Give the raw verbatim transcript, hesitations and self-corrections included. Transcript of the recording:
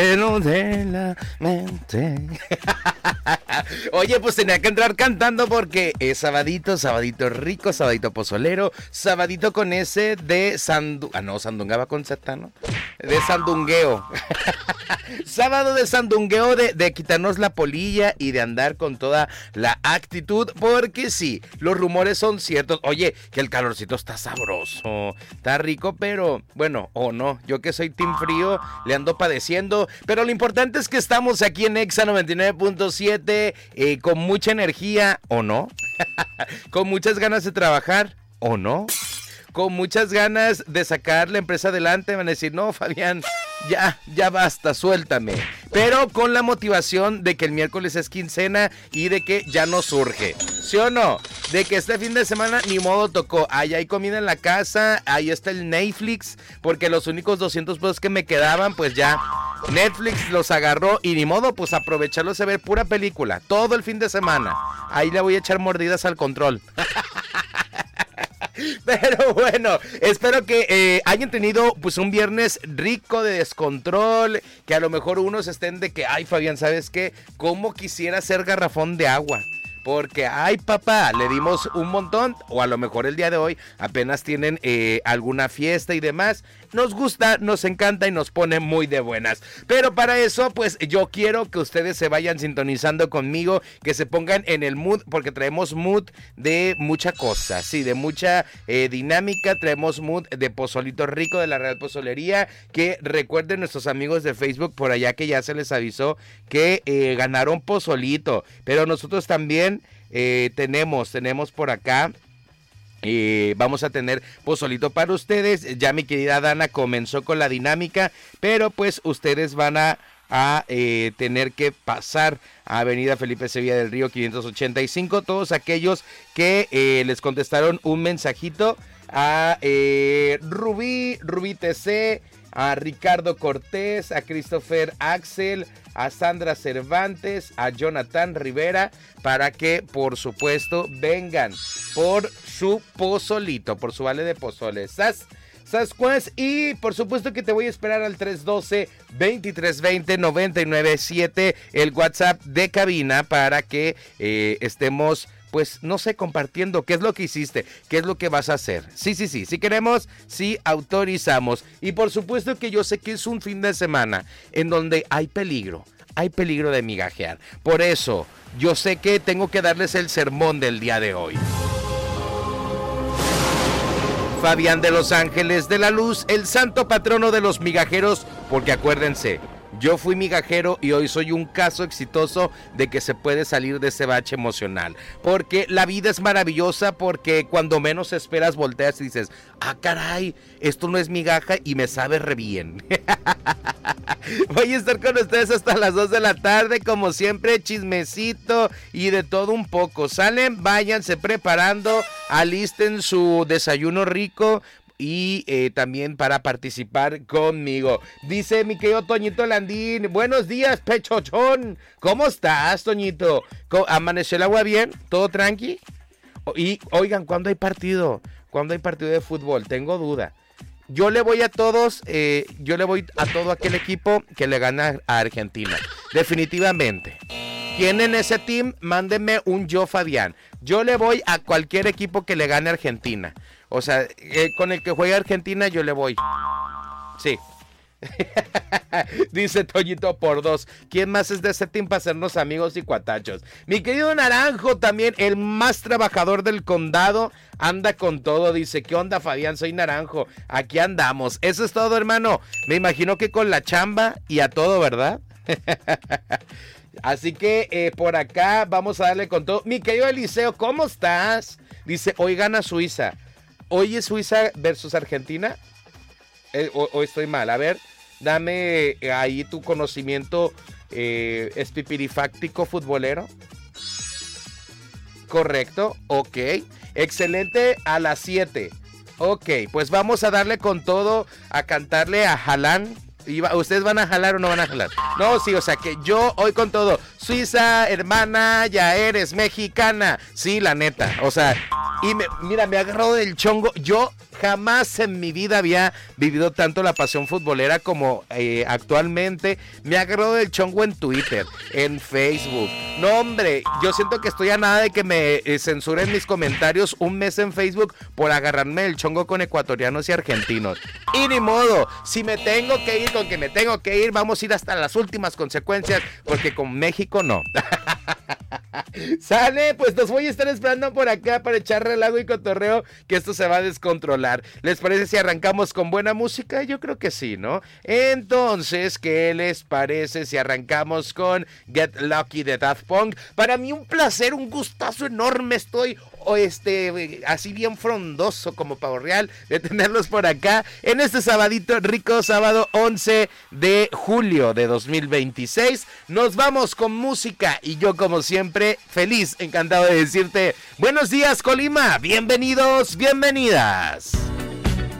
de la mente. Oye, pues tenía que entrar cantando porque es sabadito, sabadito rico, sabadito pozolero, sabadito con ese de sandu... Ah, no, sandungaba con Z, ¿no? De sandungueo. Sábado de sandungueo, de, de quitarnos la polilla y de andar con toda la actitud, porque sí, los rumores son ciertos. Oye, que el calorcito está sabroso, está rico, pero bueno, o oh no, yo que soy team frío, le ando padeciendo, pero lo importante es que estamos aquí en Exa noventa y nueve punto siete, eh, con mucha energía, ¿o no? Con muchas ganas de trabajar, ¿o no? Con muchas ganas de sacar la empresa adelante. Van a decir, no, Fabián, ya, ya basta, suéltame. Pero con la motivación de que el miércoles es quincena y de que ya no surge. ¿Sí o no? De que este fin de semana ni modo tocó. Ahí hay comida en la casa, ahí está el Netflix, porque los únicos doscientos pesos que me quedaban, pues ya Netflix los agarró y ni modo, pues aprovecharlos a ver pura película, todo el fin de semana. Ahí le voy a echar mordidas al control. Pero bueno, espero que eh, hayan tenido pues un viernes rico de descontrol, que a lo mejor unos estén de que, ay Fabián, ¿sabes qué? ¿Cómo quisiera ser garrafón de agua? Porque, ay papá, le dimos un montón, o a lo mejor el día de hoy apenas tienen eh, alguna fiesta y demás. Nos gusta, nos encanta y nos pone muy de buenas. Pero para eso, pues yo quiero que ustedes se vayan sintonizando conmigo, que se pongan en el mood, porque traemos mood de mucha cosa, sí, de mucha eh, dinámica. Traemos mood de pozolito rico de la Real Pozolería, que recuerden nuestros amigos de Facebook por allá que ya se les avisó que eh, ganaron pozolito, pero nosotros también eh, tenemos, tenemos por acá. Eh, vamos a tener pozolito para ustedes. Ya mi querida Dana comenzó con la dinámica, pero pues ustedes van a, a eh, tener que pasar a Avenida Felipe Sevilla del Río quinientos ochenta y cinco. Todos aquellos que eh, les contestaron un mensajito a eh, Rubí, Rubí T C, a Ricardo Cortés, a Christopher Axel, a Sandra Cervantes, a Jonathan Rivera, para que por supuesto vengan por su pozolito, por su vale de pozole. ¿Sas? Sascuas, y por supuesto que te voy a esperar al tres uno dos, dos tres dos cero, nueve nueve siete, el WhatsApp de cabina, para que eh, estemos, pues, no sé, compartiendo qué es lo que hiciste, qué es lo que vas a hacer. Sí, sí, sí, sí queremos, sí autorizamos. Y por supuesto que yo sé que es un fin de semana en donde hay peligro, hay peligro de migajear. Por eso, yo sé que tengo que darles el sermón del día de hoy. Fabián de los Ángeles de la Luz, el santo patrono de los migajeros, porque acuérdense, yo fui migajero y hoy soy un caso exitoso de que se puede salir de ese bache emocional. Porque la vida es maravillosa, porque cuando menos esperas volteas y dices, ah caray, esto no es migaja y me sabe re bien. Voy a estar con ustedes hasta las dos de la tarde, como siempre, chismecito y de todo un poco. ¿Salen? Váyanse preparando, alisten su desayuno rico. Y eh, también para participar conmigo. Dice mi querido Toñito Landín, buenos días, pechochón. ¿Cómo estás, Toñito? ¿Amaneció el agua bien? ¿Todo tranqui? Y oigan, ¿cuándo hay partido? ¿Cuándo hay partido de fútbol? Tengo duda. Yo le voy a todos, eh, yo le voy a todo aquel equipo que le gana a Argentina. Definitivamente. ¿Tienen ese team? Mándenme un yo, Fabián. Yo le voy a cualquier equipo que le gane a Argentina. O sea, eh, con el que juegue Argentina yo le voy. Sí. Dice Toñito por dos. ¿Quién más es de ese team para hacernos amigos y cuatachos? Mi querido Naranjo también, el más trabajador del condado, anda con todo. Dice, ¿qué onda, Fabián? Soy Naranjo. Aquí andamos. Eso es todo, hermano. Me imagino que con la chamba y a todo, ¿verdad? Así que eh, por acá vamos a darle con todo. Mi querido Eliseo, ¿cómo estás? Dice, hoy gana Suiza. ¿Hoy es Suiza versus Argentina? Eh, o, ¿O estoy mal? A ver, dame ahí tu conocimiento eh, espipirifáctico futbolero. Correcto, ok. Excelente, a las siete. Ok, pues vamos a darle con todo, a cantarle a Haaland. ¿Ustedes van a jalar o no van a jalar? No, sí, o sea que yo hoy con todo. Suiza, hermana, ya eres mexicana. Sí, la neta, o sea, Y me, mira, me ha agarrado del chongo. Yo jamás en mi vida había vivido tanto la pasión futbolera como eh, actualmente. Me ha agarrado del chongo en Twitter, en Facebook. No, hombre, yo siento que estoy a nada de que me eh, censuren mis comentarios un mes en Facebook por agarrarme del chongo con ecuatorianos y argentinos. Y ni modo, si me tengo que ir con que me tengo que ir, vamos a ir hasta las últimas consecuencias, porque con México no. Sale, pues los voy a estar esperando por acá para echar relajo y cotorreo, que esto se va a descontrolar. ¿Les parece si arrancamos con buena música? Yo creo que sí, ¿no? Entonces, ¿qué les parece si arrancamos con Get Lucky de Daft Punk? Para mí un placer, un gustazo enorme, estoy o este así bien frondoso como pavo real de tenerlos por acá en este sabadito rico, sábado once de julio de dos mil veintiséis. Nos vamos con música y yo como siempre feliz, encantado de decirte buenos días Colima, bienvenidos, bienvenidas.